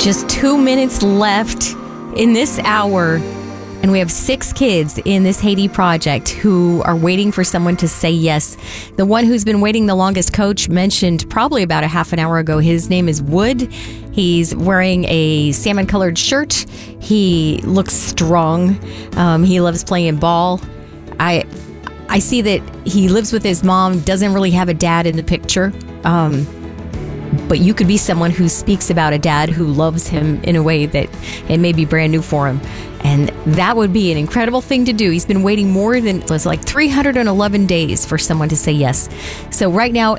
Just 2 minutes left in this hour, and we have 6 kids in this Haiti project who are waiting for someone to say yes. The one who's been waiting the longest, Coach mentioned probably about a half an hour ago. His name is Wood. He's wearing a salmon-colored shirt. He looks strong. He loves playing ball. I see that he lives with his mom, doesn't really have a dad in the picture. But you could be someone who speaks about a dad who loves him in a way that it may be brand new for him. And that would be an incredible thing to do. He's been waiting more than, it's like 311 days for someone to say yes. So right now,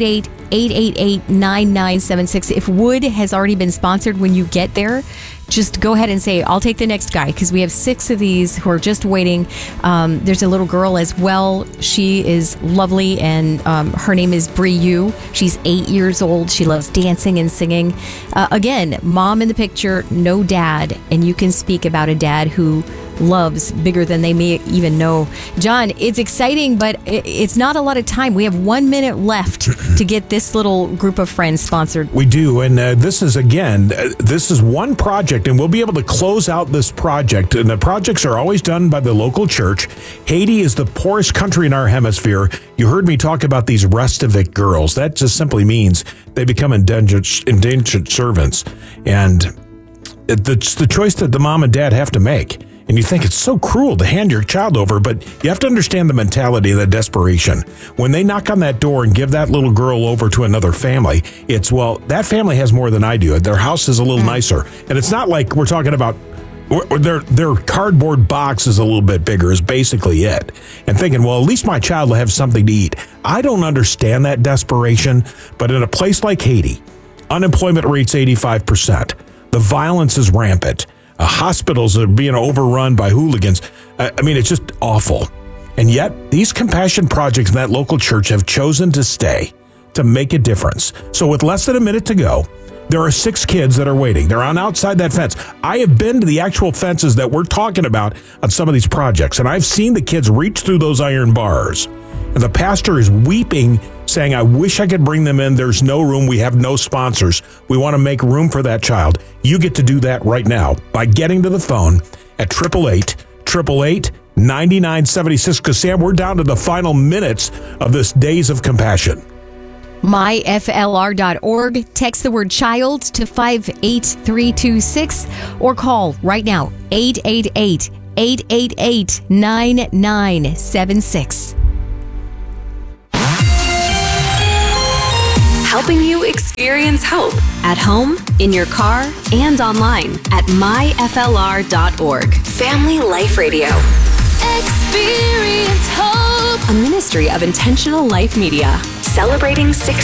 888-888-9976. If Wood has already been sponsored when you get there, just go ahead and say, I'll take the next guy, because we have 6 of these who are just waiting. There's a little girl as well. She is lovely, and her name is Bree Yu. She's 8 years old. She loves dancing and singing. Again, mom in the picture, no dad, and you can speak about a dad who loves bigger than they may even know. John, it's exciting, but it's not a lot of time. We have 1 minute left to get this little group of friends sponsored. We do, and this is one project, and we'll be able to close out this project. And the projects are always done by the local church. Haiti is the poorest country in our hemisphere. You heard me talk about these Restavik girls. That just simply means they become indentured servants. And it's the choice that the mom and dad have to make. And you think it's so cruel to hand your child over, but you have to understand the mentality of the desperation. When they knock on that door and give that little girl over to another family, it's, well, that family has more than I do. Their house is a little nicer. And it's not like we're talking about their cardboard box is a little bit bigger is basically it. And thinking, well, at least my child will have something to eat. I don't understand that desperation, but in a place like Haiti, unemployment rate's 85%. The violence is rampant. Hospitals are being overrun by hooligans. I mean, it's just awful. And yet, these compassion projects in that local church have chosen to stay, to make a difference. So with less than a minute to go, there are 6 kids that are waiting. They're on outside that fence. I have been to the actual fences that we're talking about on some of these projects, and I've seen the kids reach through those iron bars. And the pastor is weeping, saying, I wish I could bring them in. There's no room. We have no sponsors. We want to make room for that child. You get to do that right now by getting to the phone at 888-888-9976. Because, Sam, we're down to the final minutes of this Days of Compassion. myflr.org. Text the word child to 58326 or call right now 888-888-9976. Helping you experience hope at home, in your car, and online at myflr.org. Family Life Radio. Experience hope. A ministry of Intentional Life Media. Celebrating